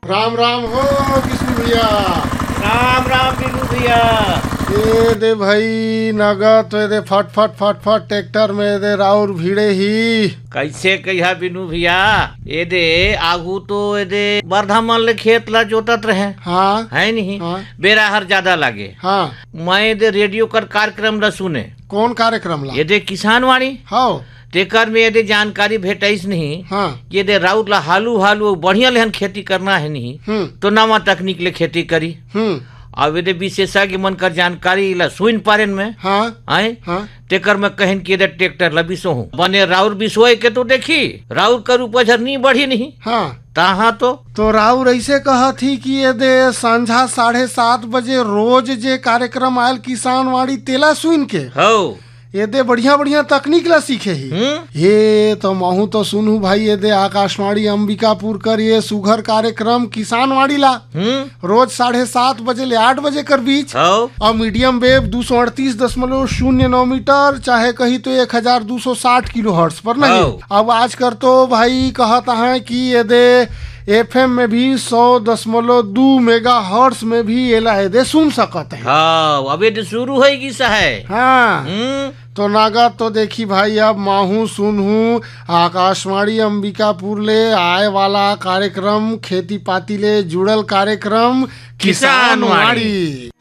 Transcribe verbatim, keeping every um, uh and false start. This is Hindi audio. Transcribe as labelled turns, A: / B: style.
A: राम राम हो किशोर भैया।
B: राम राम बिनू भैया।
A: ये दे भाई नगद तो दे फट फट फट फट ट्रैक्टर में दे राउर भीड़े ही
B: कैसे कहिया बिनू भैया, ये दे आगू तो ये दे बरधा मन ले खेत ला जोतत रहे।
A: हाँ
B: है नहीं
A: हाँ
B: बेरा हर ज्यादा लागे।
A: हाँ
B: मैं दे रेडियो कर कार्यक्रम ला सुने।
A: कौन कार्यक्रम ला?
B: ये दे किसान वाणी
A: हाँ
B: तेकर में यदि जानकारी भेटाइस नहीं।
A: हाँ
B: ये दे राउत ला हालू हालू बढ़िया लेहन खेती करना है नहीं
A: हम्म
B: तो नवा तकनीक ले खेती करी।
A: हम्म
B: अब यदि विशेषज्ञ मन कर जानकारी ला सुन पारेन में
A: हाँ
B: आए
A: हाँ
B: तेकर में कहन कि ट्रैक्टर ला बिसो हूँ बने राउर बिसोए के तो देखी राउर कर उपज नहीं बढ़ी नहीं
A: हाँ
B: तहाँ तो
A: तो राउर ऐसे कहा थी कि ये दे संझा साढ़े सात बजे रोज जे कार्यक्रम आयल किसान वाणी तेला सुन के
B: हो
A: ये दे बढ़िया बढ़िया तकनीक ला सीखे ही।
B: हम्म
A: ये तो महू तो सुनू भाई ये दे आकाशवाणी अंबिकापुर कर ये सुघर कार्यक्रम किसान वाणी ला
B: हम्म
A: रोज साढ़े सात बजे ले आठ बजे कर बीच
B: हो
A: और मीडियम वेव दो सौ अड़तीस दशमलव शून्य नौ मीटर चाहे कहीं तो एक हजार दो सौ साठ किलो हर्ट्ज पर नहीं।
B: हो।
A: अब आज कर तो भाई कहता है कि ये दे एफ एम में भी सौ दशमलव दो मेगा हर्ट्ज में भी ये ला दे सुन सकते हैं।
B: हाँ अब ये तो शुरू होगी सा है।
A: हाँ
B: हम्म
A: तो नागत तो देखी भाई अब माहू सुनहू आकाशवाणी अंबिकापुर ले आए वाला कार्यक्रम खेती पाती ले जुड़ल कार्यक्रम किसान वाणी।